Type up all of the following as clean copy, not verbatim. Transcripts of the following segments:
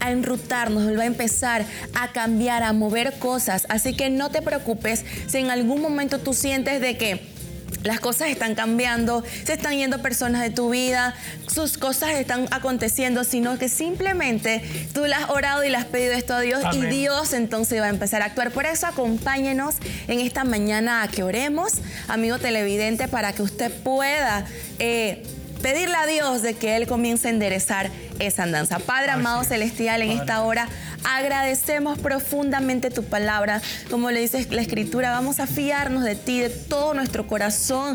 a enrutarnos, Él va a empezar a cambiar, a mover cosas. Así que no te preocupes si en algún momento tú sientes de que las cosas están cambiando, se están yendo personas de tu vida, sus cosas están aconteciendo, sino que simplemente tú le has orado y le has pedido esto a Dios. Amén. Y Dios entonces va a empezar a actuar. Por eso acompáñenos en esta mañana a que oremos, amigo televidente, para que usted pueda pedirle a Dios de que Él comience a enderezar esa andanza. Padre amado celestial, en esta hora agradecemos profundamente tu palabra. Como le dice la Escritura, vamos a fiarnos de ti, de todo nuestro corazón,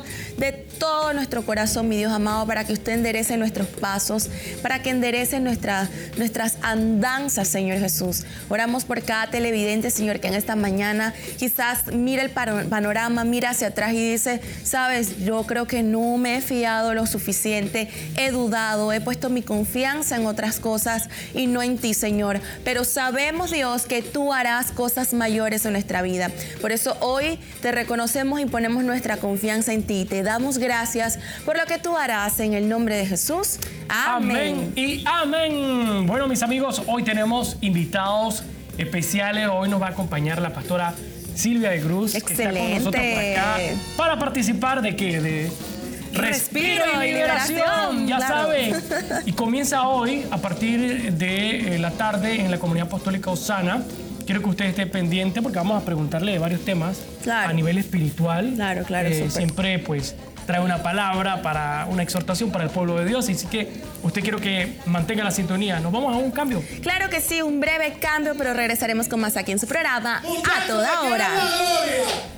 mi Dios amado, para que usted enderece nuestros pasos, para que enderece nuestras andanzas, Señor Jesús. Oramos por cada televidente, Señor, que en esta mañana quizás mira el panorama, mira hacia atrás y dice, sabes, yo creo que no me he fiado lo suficiente, he dudado, he puesto mi confianza en otras cosas y no en ti, Señor. Pero sabemos, Dios, que tú harás cosas mayores en nuestra vida. Por eso hoy te reconocemos y ponemos nuestra confianza en ti. Te damos gracias por lo que tú harás en el nombre de Jesús. Amén. Amén y amén. Bueno, mis amigos, hoy tenemos invitados especiales. Hoy nos va a acompañar la pastora Silvia de Cruz. Excelente. Que está con nosotros por acá para participar de ¿qué? De Respiro y Liberación, ya claro. saben. Y comienza hoy a partir de la tarde en la Comunidad Apostólica Osana. Quiero que usted esté pendiente porque vamos a preguntarle de varios temas a nivel espiritual. Claro, siempre pues trae una palabra para una exhortación para el pueblo de Dios. Así que usted quiero que mantenga la sintonía. ¿Nos vamos a un cambio? Claro que sí, un breve cambio, pero regresaremos con más aquí en su programa A Toda Hora.